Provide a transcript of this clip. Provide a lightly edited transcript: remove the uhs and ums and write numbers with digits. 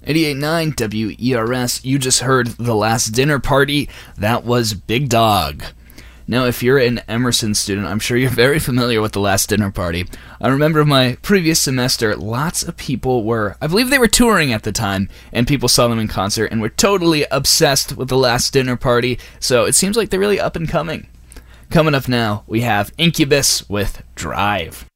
88.9 WERS, you just heard The Last Dinner Party. That was Big Dog. Now, if you're an Emerson student, I'm sure you're very familiar with The Last Dinner Party. I remember my previous semester, lots of people I believe they were touring at the time, and people saw them in concert and were totally obsessed with The Last Dinner Party, so it seems like they're really up and coming. Coming up now, we have Incubus with Drive.